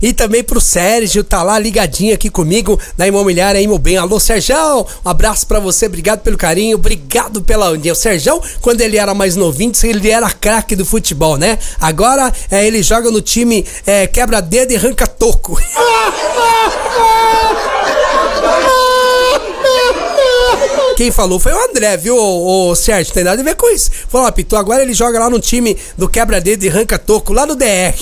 E também pro Sérgio, tá lá ligadinho aqui comigo na Imobiliária Imobem. Alô, Sérgio, um abraço pra você, obrigado pelo carinho, obrigado pela união. O Sérgio, quando ele era mais novinho, ele era craque do futebol, né? Agora ele joga no time quebra-dedo e arranca-toco. Quem falou foi o André, viu, o Sérgio? Tem nada a ver com isso. Falou, Pitu, agora ele joga lá no time do quebra-dedo e arranca-toco, lá no DR.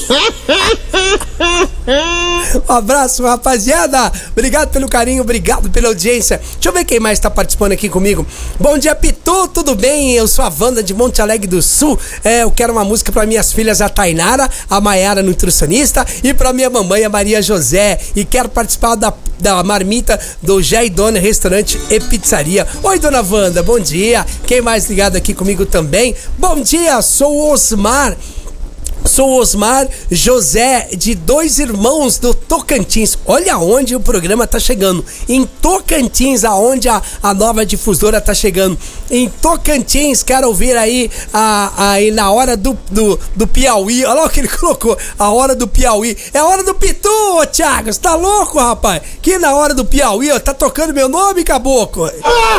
Um abraço, rapaziada. Obrigado pelo carinho, obrigado pela audiência. Deixa eu ver quem mais tá participando aqui comigo. Bom dia, Pitu, tudo bem? Eu sou a Wanda de Monte Alegre do Sul. Eu quero uma música pra minhas filhas, a Tainara, a Maiara, nutricionista, e pra minha mamãe, a Maria José. E quero participar da marmita do Jé e Dona Restaurante e Pizzaria. Oi, dona Wanda, bom dia. Quem mais ligado aqui comigo também? Bom dia, sou o Osmar. Sou Osmar José, de Dois Irmãos do Tocantins. Olha onde o programa tá chegando. Em Tocantins, aonde a nova difusora tá chegando. Em Tocantins, quero ouvir aí na hora do Piauí. Olha lá o que ele colocou. A hora do Piauí. É a hora do Pitu, ô Thiago. Você tá louco, rapaz? Que na hora do Piauí, ó, tá tocando meu nome, caboclo.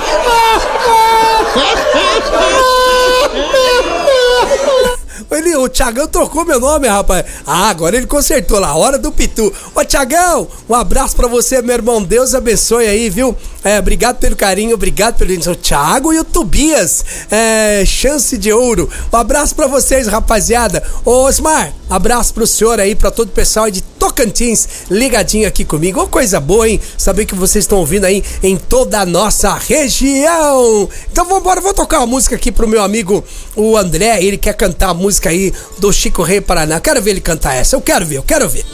O Thiagão trocou meu nome, rapaz. Agora ele consertou lá, hora do Pitu. Ô, Thiagão, um abraço pra você, meu irmão. Deus abençoe aí, viu? Obrigado pelo carinho, obrigado pelo... O Thiago e o Tobias, chance de ouro. Um abraço pra vocês, rapaziada. Ô, Osmar, abraço pro senhor aí, pra todo o pessoal de Tocantins, ligadinho aqui comigo. Ô, coisa boa, hein? Saber que vocês estão ouvindo aí em toda a nossa região. Então vambora, vou tocar uma música aqui pro meu amigo, o André. Ele quer cantar a música aí do Chico Rei Paraná. Quero ver ele cantar essa, eu quero ver.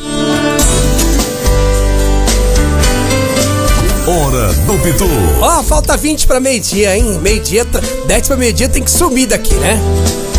Hora do Pitu. Ó, falta 20 pra meio-dia, hein? Meio-dia, 10 pra meio-dia tem que sumir daqui, né?